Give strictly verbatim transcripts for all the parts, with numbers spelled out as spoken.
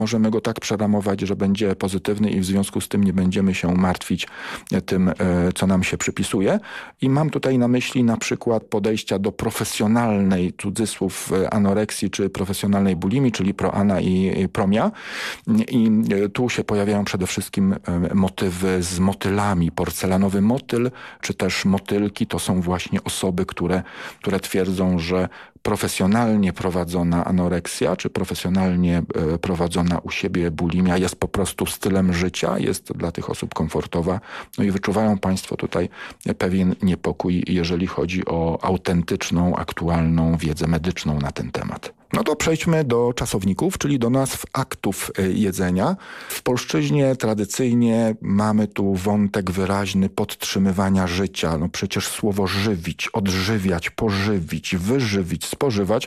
możemy go tak przeramować, że będzie pozytywny i w związku z tym nie będziemy się martwić tym, co nam się przypisuje. I mam tutaj na myśli na przykład podejścia do profesjonalnej, cudzysłów, anoreksji czy profesjonalnej bulimii, czyli proana i promia. I tu się pojawiają przede wszystkim motywy z motylami. Porcelanowy motyl, czy też motylki to są właśnie osoby, które, które twierdzą, że profesjonalnie prowadzona anoreksja, czy profesjonalnie prowadzona u siebie bulimia jest po prostu stylem życia, jest dla tych osób komfortowa. No i wyczuwają Państwo tutaj pewien niepokój, jeżeli chodzi o autentyczną, aktualną wiedzę medyczną na ten temat. No to przejdźmy do czasowników, czyli do nazw aktów jedzenia. W polszczyźnie tradycyjnie mamy tu wątek wyraźny podtrzymywania życia. No przecież słowo żywić, odżywiać, pożywić, wyżywić, spożywać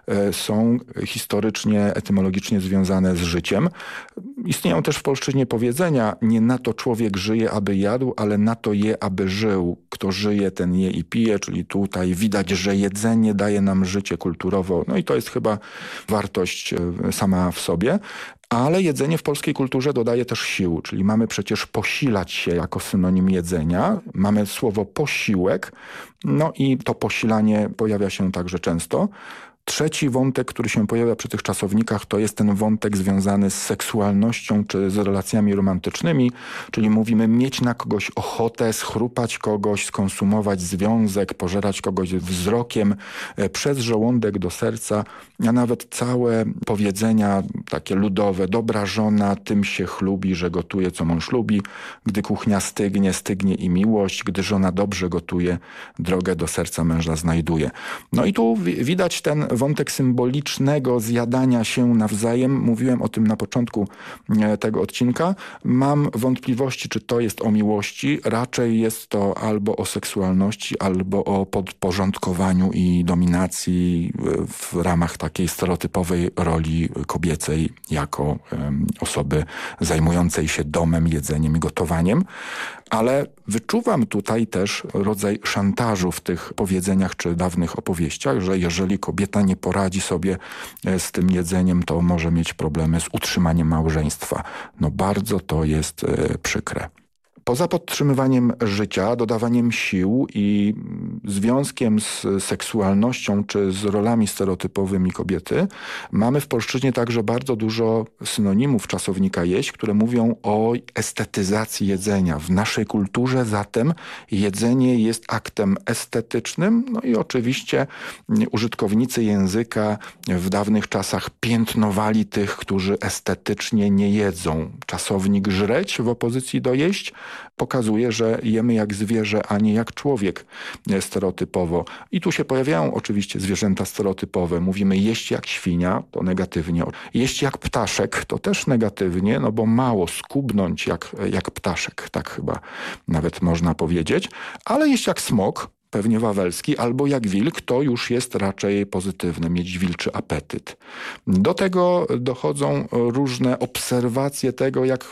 są historycznie, etymologicznie związane z życiem. Istnieją też w polszczyźnie powiedzenia: nie na to człowiek żyje, aby jadł, ale na to je, aby żył. Kto żyje, ten je i pije, czyli tutaj widać, że jedzenie daje nam życie kulturowo. No i to jest chyba wartość sama w sobie. Ale jedzenie w polskiej kulturze dodaje też sił, czyli mamy przecież posilać się jako synonim jedzenia. Mamy słowo posiłek, no i to posilanie pojawia się także często. Trzeci wątek, który się pojawia przy tych czasownikach, to jest ten wątek związany z seksualnością czy z relacjami romantycznymi, czyli mówimy mieć na kogoś ochotę, schrupać kogoś, skonsumować związek, pożerać kogoś wzrokiem przez żołądek do serca, a nawet całe powiedzenia takie ludowe: dobra żona tym się chlubi, że gotuje, co mąż lubi, gdy kuchnia stygnie, stygnie i miłość, gdy żona dobrze gotuje, drogę do serca męża znajduje. No i tu widać ten wątek symbolicznego zjadania się nawzajem. Mówiłem o tym na początku tego odcinka. Mam wątpliwości, czy to jest o miłości. Raczej jest to albo o seksualności, albo o podporządkowaniu i dominacji w ramach takiej stereotypowej roli kobiecej jako um, osoby zajmującej się domem, jedzeniem i gotowaniem. Ale wyczuwam tutaj też rodzaj szantażu w tych powiedzeniach czy dawnych opowieściach, że jeżeli kobieta nie poradzi sobie z tym jedzeniem, to może mieć problemy z utrzymaniem małżeństwa. No bardzo to jest e, przykre. Poza podtrzymywaniem życia, dodawaniem sił i związkiem z seksualnością czy z rolami stereotypowymi kobiety, mamy w polszczyźnie także bardzo dużo synonimów czasownika jeść, które mówią o estetyzacji jedzenia. W naszej kulturze zatem jedzenie jest aktem estetycznym, no i oczywiście użytkownicy języka w dawnych czasach piętnowali tych, którzy estetycznie nie jedzą. Czasownik żreć w opozycji do jeść pokazuje, że jemy jak zwierzę, a nie jak człowiek stereotypowo. I tu się pojawiają oczywiście zwierzęta stereotypowe. Mówimy jeść jak świnia, to negatywnie. Jeść jak ptaszek, to też negatywnie, no bo mało skubnąć jak, jak ptaszek, tak chyba nawet można powiedzieć. Ale jeść jak smok, pewnie wawelski, albo jak wilk, to już jest raczej pozytywne, mieć wilczy apetyt. Do tego dochodzą różne obserwacje tego, jak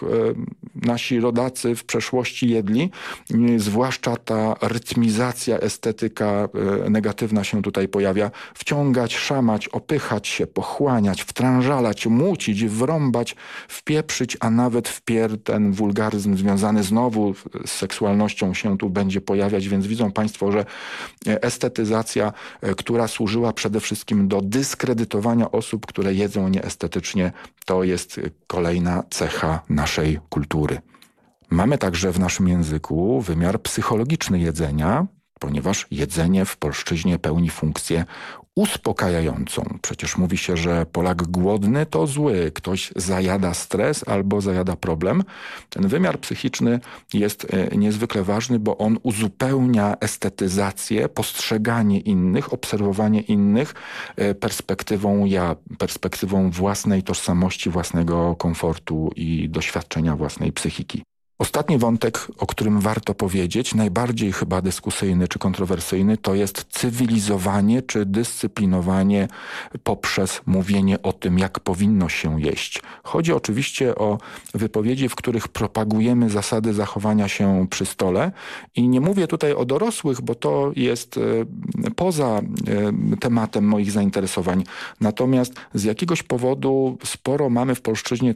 nasi rodacy w przeszłości jedli, zwłaszcza ta rytmizacja, estetyka negatywna się tutaj pojawia. Wciągać, szamać, opychać się, pochłaniać, wtrążalać, mucić, wrąbać, wpieprzyć, a nawet wpier, ten wulgaryzm związany znowu z seksualnością się tu będzie pojawiać, więc widzą Państwo, że estetyzacja, która służyła przede wszystkim do dyskredytowania osób, które jedzą nieestetycznie, to jest kolejna cecha naszej kultury. Mamy także w naszym języku wymiar psychologiczny jedzenia, ponieważ jedzenie w polszczyźnie pełni funkcję uspokajającą. Przecież mówi się, że Polak głodny to zły. Ktoś zajada stres albo zajada problem. Ten wymiar psychiczny jest niezwykle ważny, bo on uzupełnia estetyzację, postrzeganie innych, obserwowanie innych perspektywą ja, perspektywą własnej tożsamości, własnego komfortu i doświadczenia własnej psychiki. Ostatni wątek, o którym warto powiedzieć, najbardziej chyba dyskusyjny czy kontrowersyjny, to jest cywilizowanie czy dyscyplinowanie poprzez mówienie o tym, jak powinno się jeść. Chodzi oczywiście o wypowiedzi, w których propagujemy zasady zachowania się przy stole i nie mówię tutaj o dorosłych, bo to jest e, poza e, tematem moich zainteresowań. Natomiast z jakiegoś powodu sporo mamy w polszczyźnie